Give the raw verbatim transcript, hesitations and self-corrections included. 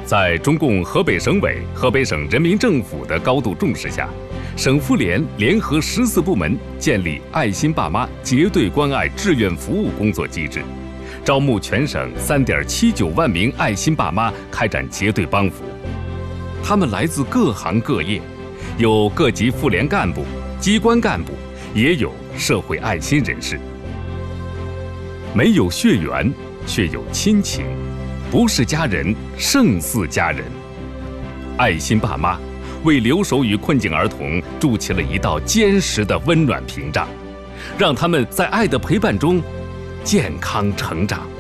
在中共河北省委、河北省人民政府的高度重视下，省妇联联合十四部门建立爱心爸妈结对关爱志愿服务工作机制，招募全省三点七九万名爱心爸妈开展结对帮扶。他们来自各行各业，有各级妇联干部、机关干部，也有社会爱心人士。没有血缘，却有亲情。不是家人，胜似家人。爱心爸妈为留守与困境儿童筑起了一道坚实的温暖屏障，让他们在爱的陪伴中健康成长。